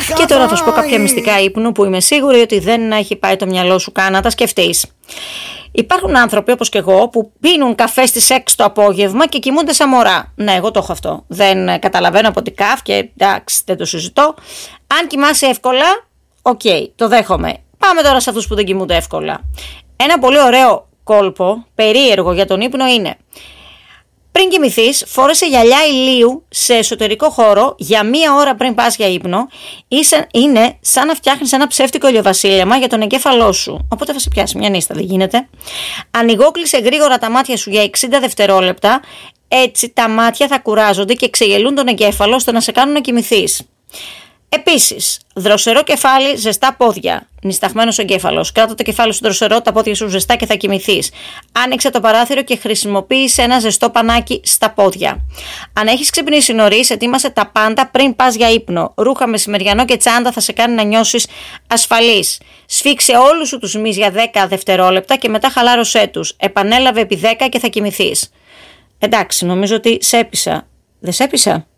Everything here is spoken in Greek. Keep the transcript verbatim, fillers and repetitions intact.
Και τώρα θα σου πω κάποια μυστικά ύπνου που είμαι σίγουρη ότι δεν έχει πάει το μυαλό σου καν να τα σκεφτείς. Υπάρχουν άνθρωποι όπως και εγώ που πίνουν καφέ στις έξι το απόγευμα και κοιμούνται σαν μωρά. Ναι, εγώ το έχω αυτό. Δεν καταλαβαίνω από τι κάφ και εντάξει, δεν το συζητώ. Αν κοιμάσαι εύκολα, οκ, okay, το δέχομαι. Πάμε τώρα σε αυτούς που δεν κοιμούνται εύκολα. Ένα πολύ ωραίο κόλπο, περίεργο για τον ύπνο είναι: πριν κοιμηθείς, φόρεσε γυαλιά ηλίου σε εσωτερικό χώρο για μία ώρα πριν πας για ύπνο. Είναι σαν να φτιάχνεις ένα ψεύτικο ηλιοβασίλεμα για τον εγκέφαλό σου. Οπότε θα σε πιάσει μια νύστα, δεν γίνεται. Ανοιγόκλεισε γρήγορα τα μάτια σου για εξήντα δευτερόλεπτα. Έτσι τα μάτια θα κουράζονται και ξεγελούν τον εγκέφαλο ώστε να σε κάνουν να κοιμηθείς. Επίσης, δροσερό κεφάλι, ζεστά πόδια. Νησταγμένος ο εγκέφαλος. Κράτα το κεφάλι σου δροσερό, τα πόδια σου ζεστά και θα κοιμηθείς. Άνοιξε το παράθυρο και χρησιμοποίησε ένα ζεστό πανάκι στα πόδια. Αν έχεις ξυπνήσει νωρίς, ετοίμασε τα πάντα πριν πας για ύπνο. Ρούχα, μεσημεριανό και τσάντα θα σε κάνει να νιώσεις ασφαλής. Σφίξε όλους σου τους μυς για δέκα δευτερόλεπτα και μετά χαλάρωσέ τους. Επανέλαβε επί δέκα και θα κοιμηθείς. Εντάξει, νομίζω ότι σε έπεισα. Δεν σε έπεισα?